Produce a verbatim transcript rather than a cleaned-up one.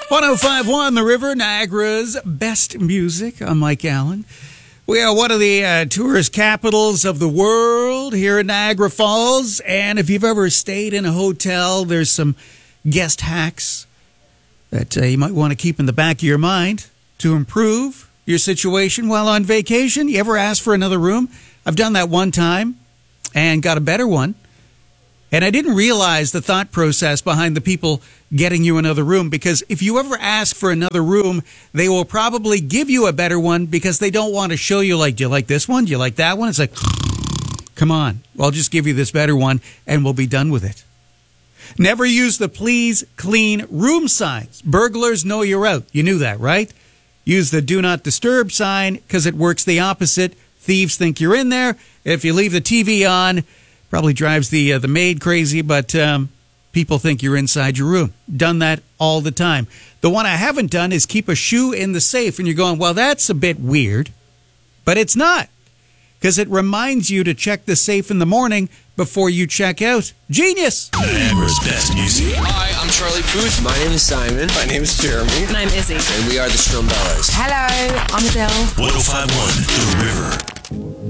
one oh five point one The River, Niagara's best music. I'm Mike Allen. We are one of the uh, tourist capitals of the world here in Niagara Falls. And if you've ever stayed in a hotel, there's some guest hacks that uh, you might want to keep in the back of your mind to improve your situation while on vacation. You ever ask for another room? I've done that one time and got a better one. And I didn't realize the thought process behind the people getting you another room, because if you ever ask for another room, they will probably give you a better one because they don't want to show you, like, do you like this one? Do you like that one? It's like, come on, I'll just give you this better one and we'll be done with it. Never use the please clean room signs. Burglars know you're out. You knew that, right? Use the do not disturb sign because it works the opposite. Thieves think you're in there. If you leave the T V on, probably drives the uh, the maid crazy, but um, people think you're inside your room. Done that all the time. The one I haven't done is keep a shoe in the safe, and you're going, well, that's a bit weird. But it's not, because it reminds you to check the safe in the morning before you check out. Genius! Niagara's best music. Hi, I'm Charlie Puth. My name is Simon. My name is Jeremy. And I'm Izzy. And we are the Strumbellas. Hello, I'm Adele. one oh five point one The River.